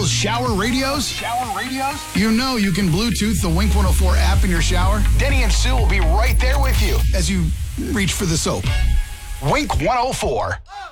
those shower radios? You know you can Bluetooth the Wink 104 app in your shower. Denny and Sue will be right there with you as you reach for the soap. Wink 104.